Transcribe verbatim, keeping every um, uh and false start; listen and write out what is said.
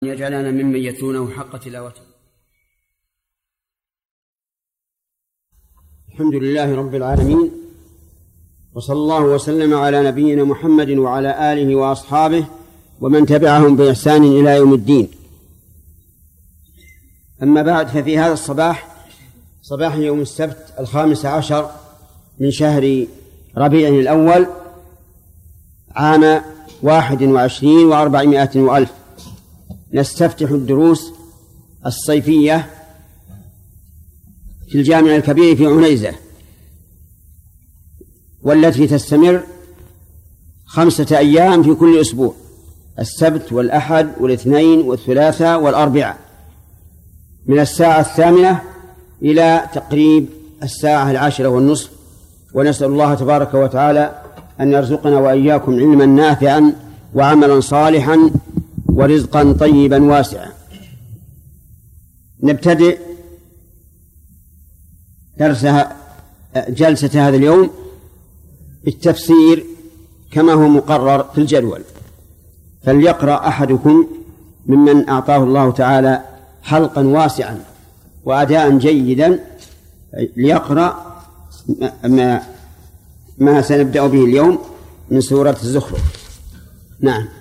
يجعلنا ممن يتلونه حق تلاوته. الحمد لله رب العالمين، وصلى الله وسلم على نبينا محمد وعلى آله وأصحابه ومن تبعهم بإحسان إلى يوم الدين. أما بعد، ففي هذا الصباح صباح يوم السبت الخامس عشر من شهر ربيع الأول عام واحد وعشرين وأربعمائة وألف نستفتح الدروس الصيفية في الجامع الكبير في عنيزة، والتي تستمر خمسة أيام في كل أسبوع: السبت والأحد والاثنين والثلاثاء والأربعاء، من الساعة الثامنة إلى تقريب الساعة العاشرة والنصف. ونسأل الله تبارك وتعالى أن يرزقنا وإياكم علما نافعا وعملا صالحا ورزقا طيبا واسعا. نبتدئ درسها جلسة هذا اليوم بالتفسير كما هو مقرر في الجدول. فليقرأ أحدكم ممن أعطاه الله تعالى حلقا واسعا وأداء جيدا، ليقرأ ما, ما سنبدأ به اليوم من سورة الزخرف. نعم.